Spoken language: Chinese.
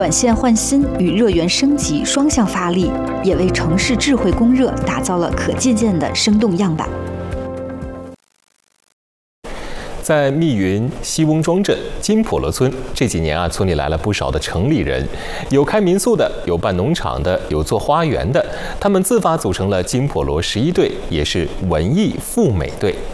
短线换新与热源升级双向发力，也为城市智慧供热打造了可借鉴的生动样板。 在密云西翁庄镇金婆罗村，这几年村里来了不少的城里人，有开民宿的，有办农场的，有做花园的，他们自发组成了金婆罗11队，也是文艺赴美队。